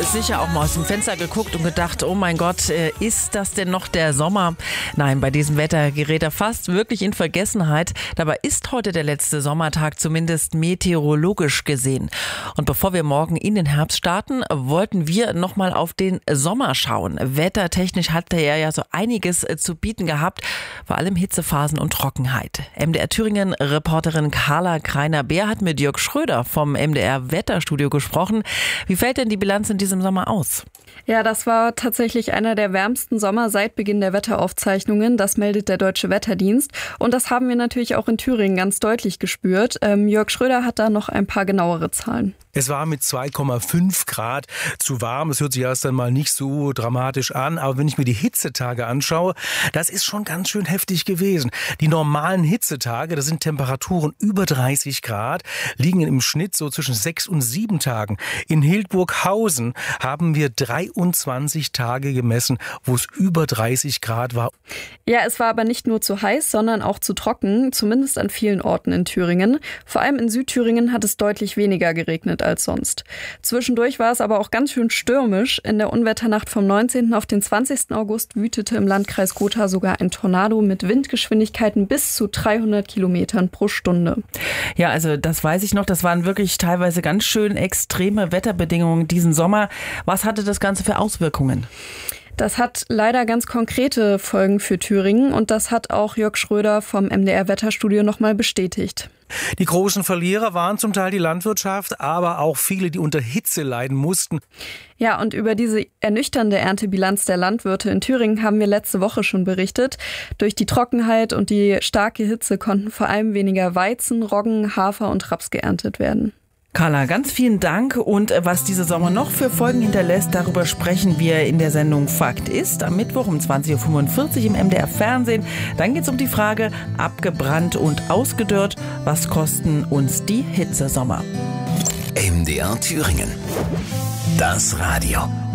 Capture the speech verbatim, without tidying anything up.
sicher auch mal aus dem Fenster geguckt und gedacht, oh mein Gott, ist das denn noch der Sommer? Nein, bei diesem Wetter gerät er fast wirklich in Vergessenheit. Dabei ist heute der letzte Sommertag, zumindest meteorologisch gesehen. Und bevor wir morgen in den Herbst starten, wollten wir nochmal auf den Sommer schauen. Wettertechnisch hatte er ja so einiges zu bieten gehabt, vor allem Hitzephasen und Trockenheit. M D R Thüringen-Reporterin Carla Kreiner-Beer hat mit Jörg Schröder vom M D R Wetterstudio gesprochen. Wie fällt denn die Bilanz in diesem Sommer aus? Ja, das war tatsächlich einer der wärmsten Sommer seit Beginn der Wetteraufzeichnungen. Das meldet der Deutsche Wetterdienst. Und das haben wir natürlich auch in Thüringen ganz deutlich gespürt. Ähm, Jörg Schröder hat da noch ein paar genauere Zahlen. Es war mit zwei Komma fünf Grad zu warm. Es hört sich erst einmal nicht so dramatisch an. Aber wenn ich mir die Hitzetage anschaue, das ist schon ganz schön heftig gewesen. Die normalen Hitzetage, das sind Temperaturen über dreißig Grad, liegen im Schnitt so zwischen sechs und sieben Tagen. In Hildburghausen haben wir dreiundzwanzig Tage gemessen, wo es über dreißig Grad war. Ja, es war aber nicht nur zu heiß, sondern auch zu trocken, zumindest an vielen Orten in Thüringen. Vor allem in Südthüringen hat es deutlich weniger geregnet als sonst. Zwischendurch war es aber auch ganz schön stürmisch. In der Unwetternacht vom neunzehnten auf den zwanzigsten August wütete im Landkreis Gotha sogar ein Tornado mit Windgeschwindigkeiten bis zu dreihundert Kilometern pro Stunde. Ja, also das weiß ich noch. Das waren wirklich teilweise ganz schön extreme Wetterbedingungen diesen Sommer. Was hatte das Ganze für Auswirkungen? Das hat leider ganz konkrete Folgen für Thüringen und das hat auch Jörg Schröder vom M D R Wetterstudio nochmal bestätigt. Die großen Verlierer waren zum Teil die Landwirtschaft, aber auch viele, die unter Hitze leiden mussten. Ja, und über diese ernüchternde Erntebilanz der Landwirte in Thüringen haben wir letzte Woche schon berichtet. Durch die Trockenheit und die starke Hitze konnten vor allem weniger Weizen, Roggen, Hafer und Raps geerntet werden. Carla, ganz vielen Dank. Und was dieser Sommer noch für Folgen hinterlässt, darüber sprechen wir in der Sendung Fakt ist am Mittwoch um zwanzig Uhr fünfundvierzig im M D R Fernsehen. Dann geht es um die Frage, abgebrannt und ausgedörrt, was kosten uns die Hitzesommer? M D R Thüringen. Das Radio.